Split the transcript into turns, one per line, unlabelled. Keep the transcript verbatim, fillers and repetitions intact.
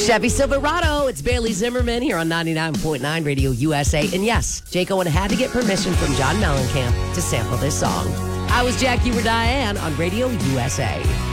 Chevy Silverado. It's Bailey Zimmerman here on ninety-nine point nine Radio U S A. And yes, Jake Owen had to get permission from John Mellencamp to sample this song. I was Jackie or Diane on Radio U S A.